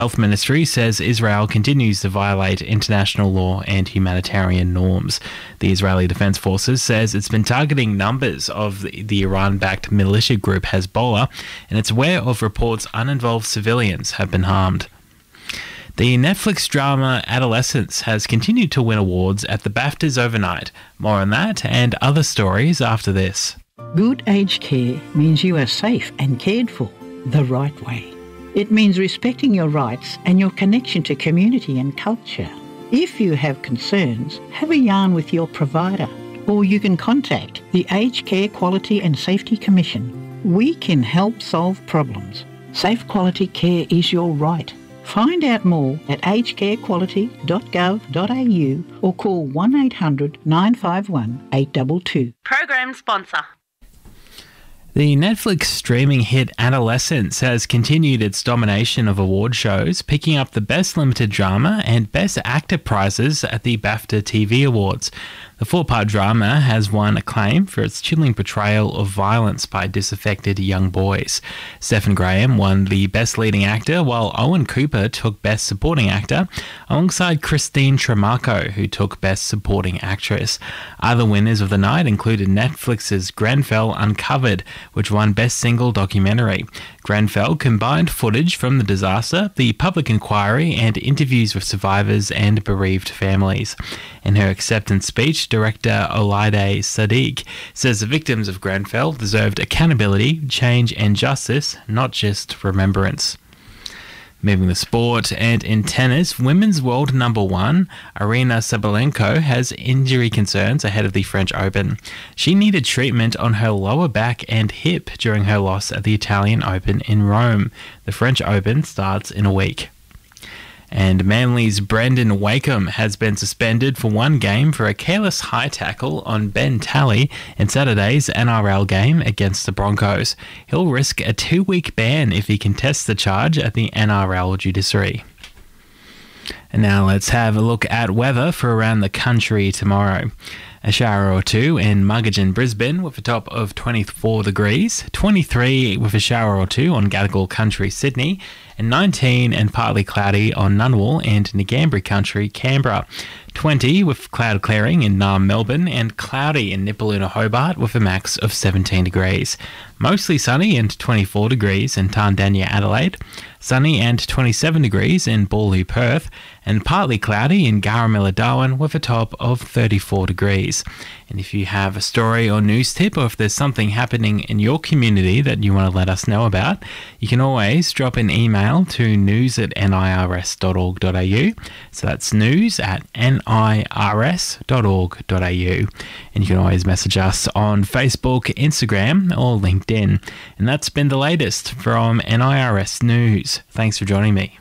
Health Ministry says Israel continues to violate international law and humanitarian norms. The Israeli Defense Forces says it's been targeting numbers of the Iran-backed militia group Hezbollah, and it's aware of reports uninvolved civilians have been harmed. The Netflix drama Adolescence has continued to win awards at the BAFTAs overnight. More on that and other stories after this. Good aged care means you are safe and cared for the right way. It means respecting your rights and your connection to community and culture. If you have concerns, have a yarn with your provider, or you can contact the Aged Care Quality and Safety Commission. We can help solve problems. Safe quality care is your right. Find out more at agedcarequality.gov.au or call 1800 951 822. Program sponsor. The Netflix streaming hit Adolescence has continued its domination of award shows, picking up the Best Limited Drama and Best Actor prizes at the BAFTA TV Awards. The four-part drama has won acclaim for its chilling portrayal of violence by disaffected young boys. Stephen Graham won the Best Leading Actor, while Owen Cooper took Best Supporting Actor, alongside Christine Tremarco, who took Best Supporting Actress. Other winners of the night included Netflix's Grenfell Uncovered, which won Best Single Documentary. Grenfell combined footage from the disaster, the public inquiry, and interviews with survivors and bereaved families. In her acceptance speech, director Olaide Sadiq says the victims of Grenfell deserved accountability, change and justice, not just remembrance. Moving to sport, and in tennis, women's world number one, Aryna Sabalenka, has injury concerns ahead of the French Open. She needed treatment on her lower back and hip during her loss at the Italian Open in Rome. The French Open starts in a week. And Manly's Brendan Wakeham has been suspended for one game for a careless high tackle on Ben Talley in Saturday's NRL game against the Broncos. He'll risk a 2-week ban if he contests the charge at the NRL judiciary. And now let's have a look at weather for around the country tomorrow. A shower or two in Muggeridge, Brisbane, with a top of 24 degrees, 23 with a shower or two on Gadigal Country, Sydney, and 19 and partly cloudy on Ngunnawal and Ngambri Country, Canberra. 20 with cloud clearing in Naarm, Melbourne, and cloudy in Nipaluna, Hobart, with a max of 17 degrees. Mostly sunny and 24 degrees in Tandanya, Adelaide. Sunny and 27 degrees in Ballou, Perth, and partly cloudy in Garamilla, Darwin, with a top of 34 degrees. And if you have a story or news tip, or if there's something happening in your community that you want to let us know about, you can always drop an email to news@nirs.org.au. So that's news@nirs.org.au. And you can always message us on Facebook, Instagram, or LinkedIn. And that's been the latest from NIRS News. Thanks for joining me.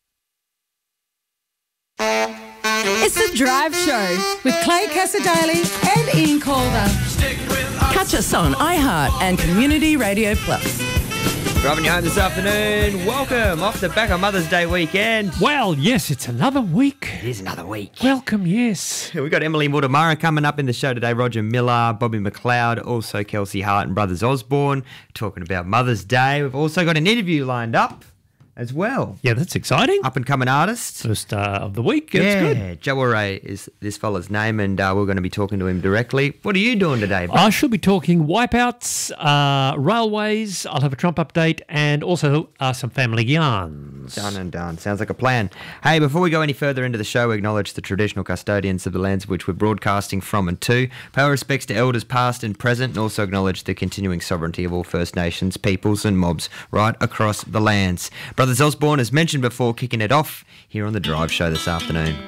It's The Drive Show with Clay Casadali and Ian Calder. Catch us on iHeart and Community Radio Plus. Driving you home this afternoon. Welcome off the back of Mother's Day weekend. Well, yes, it's another week. It is another week. Welcome, yes. We've got Emily Mutamara coming up in the show today, Roger Miller, Bobby McLeod, also Kelsey Hart and Brothers Osborne, talking about Mother's Day. We've also got an interview lined up as well. Yeah, that's exciting. Up and coming artist. First of the week. That's good. Joe Array is this fella's name, and we're going to be talking to him directly. What are you doing today, Bob? I should be talking wipeouts, railways. I'll have a Trump update and also some family yarns. Done and done. Sounds like a plan. Hey, before we go any further into the show, we acknowledge the traditional custodians of the lands which we're broadcasting from and to. Pay our respects to elders past and present, and also acknowledge the continuing sovereignty of all First Nations, peoples and mobs right across the lands. Brothers Osborne, as mentioned before, kicking it off here on The Drive Show this afternoon.